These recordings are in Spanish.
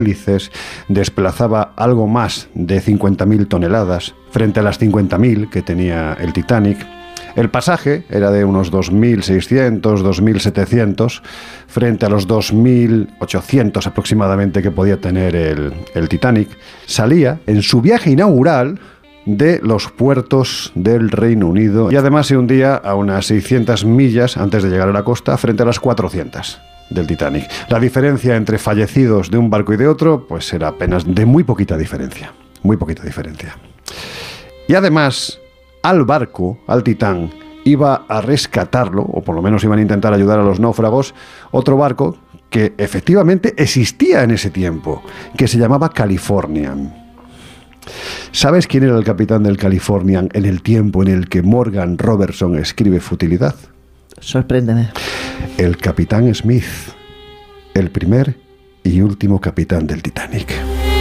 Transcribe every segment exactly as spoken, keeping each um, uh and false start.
hélices desplazaba algo más de cincuenta mil toneladas frente a las cincuenta mil que tenía el Titanic. El pasaje era de unos dos mil seiscientos, dos mil setecientos, frente a los dos mil ochocientos aproximadamente que podía tener el, el Titanic. Salía en su viaje inaugural de los puertos del Reino Unido y además se hundía a unas seiscientas millas antes de llegar a la costa frente a las cuatrocientas del Titanic. La diferencia entre fallecidos de un barco y de otro pues era apenas de muy poquita diferencia, muy poquita diferencia. Y además al barco, al Titán, iba a rescatarlo, o por lo menos iban a intentar ayudar a los náufragos, otro barco que efectivamente existía en ese tiempo, que se llamaba Californian. ¿Sabes quién era el capitán del Californian en el tiempo en el que Morgan Robertson escribe Futilidad? Sorpréndeme. El capitán Smith, el primer y último capitán del Titanic.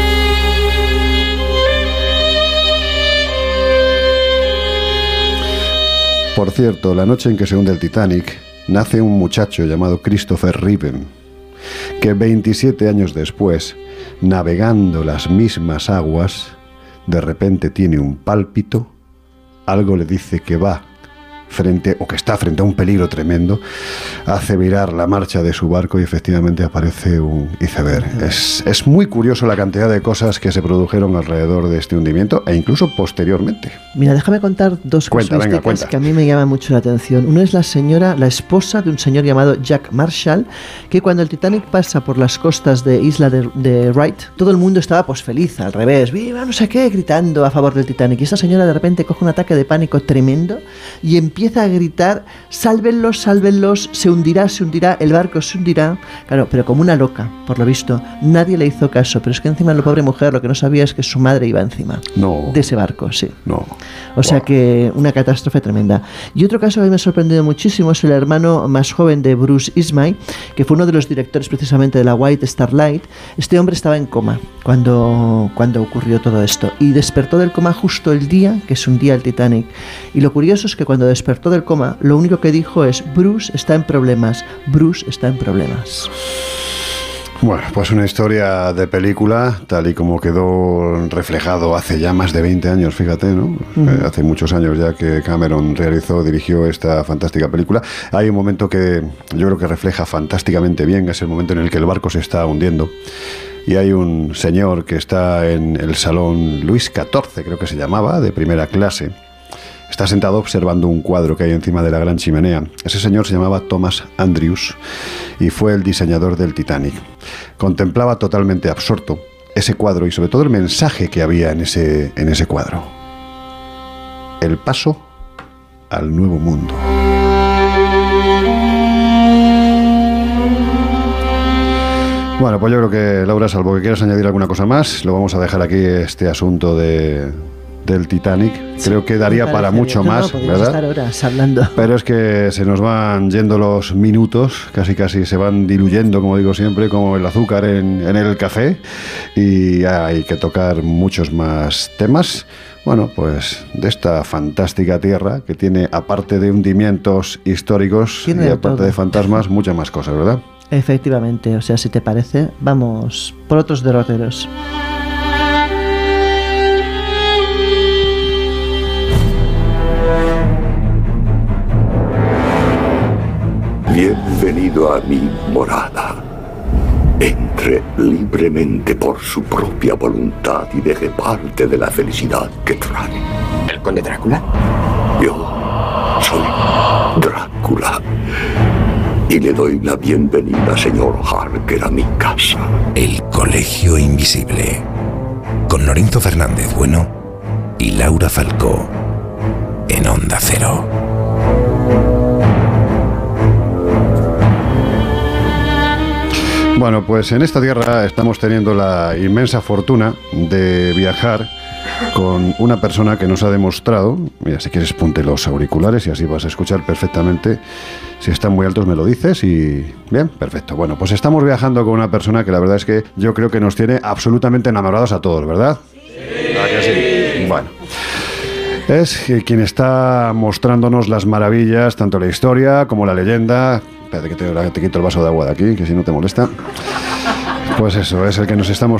Por cierto, la noche en que se hunde el Titanic, nace un muchacho llamado Christopher Riven, que veintisiete años después, navegando las mismas aguas, de repente tiene un pálpito, algo le dice que va frente, o que está frente a un peligro tremendo, hace virar la marcha de su barco y efectivamente aparece un iceberg. Es, es muy curioso la cantidad de cosas que se produjeron alrededor de este hundimiento e incluso posteriormente. Mira, déjame contar dos cuenta, casuísticas venga, cuenta. que a mí me llaman mucho la atención. Uno es la señora, la esposa de un señor llamado Jack Marshall, que cuando el Titanic pasa por las costas de Isla de, de Wright, todo el mundo estaba pues feliz, al revés, viva no sé qué, gritando a favor del Titanic. Y esta señora de repente coge un ataque de pánico tremendo y empieza a gritar, sálvenlos, sálvenlos, se hundirá, se hundirá, el barco se hundirá. Claro, pero como una loca, por lo visto, nadie le hizo caso, pero es que encima la pobre mujer lo que no sabía es que su madre iba encima no. de ese barco, sí. No. O sea Wow. que una catástrofe tremenda. Y otro caso que a mí me ha sorprendido muchísimo es el hermano más joven de Bruce Ismay, que fue uno de los directores precisamente de la White Star Line. Este hombre estaba en coma cuando, cuando ocurrió todo esto y despertó del coma justo el día que se hundía el Titanic. Y lo curioso es que cuando despertó del coma, lo único que dijo es: Bruce está en problemas, Bruce está en problemas. Bueno, pues una historia de película, tal y como quedó reflejado hace ya más de veinte años, fíjate, ¿no? Uh-huh. Eh, hace muchos años ya que Cameron realizó, dirigió esta fantástica película. Hay un momento que yo creo que refleja fantásticamente bien, es el momento en el que el barco se está hundiendo. Y hay un señor que está en el salón Luis catorce, creo que se llamaba, de primera clase. Está sentado observando un cuadro que hay encima de la gran chimenea. Ese señor se llamaba Thomas Andrews y fue el diseñador del Titanic. Contemplaba totalmente absorto ese cuadro y sobre todo el mensaje que había en ese, en ese cuadro. El paso al nuevo mundo. Bueno, pues yo creo que, Laura, salvo que quieras añadir alguna cosa más, lo vamos a dejar aquí, este asunto de... del Titanic. Sí, creo que daría para mucho bien. más, no, no, ¿verdad? Estar horas hablando. Pero es que se nos van yendo los minutos, casi casi se van diluyendo, como digo siempre, como el azúcar en, en el café, y hay que tocar muchos más temas. Bueno, pues de esta fantástica tierra que tiene, aparte de hundimientos históricos y aparte todo. de fantasmas, muchas más cosas, ¿verdad? Efectivamente, o sea, si te parece, vamos por otros derroteros. Bienvenido a mi morada. Entre libremente por su propia voluntad y deje parte de la felicidad que trae. ¿El conde Drácula? Yo soy Drácula. Y le doy la bienvenida, señor Harker, a mi casa. El Colegio Invisible. Con Lorenzo Fernández Bueno y Laura Falcó. En Onda Cero. Bueno, pues en esta tierra estamos teniendo la inmensa fortuna de viajar con una persona que nos ha demostrado, mira, si quieres ponte los auriculares y así vas a escuchar perfectamente. Si están muy altos me lo dices y... Bien, perfecto. Bueno, pues estamos viajando con una persona que la verdad es que yo creo que nos tiene absolutamente enamorados a todos, ¿verdad? Sí. ¿A que sí? Bueno. Es quien está mostrándonos las maravillas, tanto la historia como la leyenda. Espérate que te, te quito el vaso de agua de aquí, que si no te molesta. Pues eso, es el que nos estamos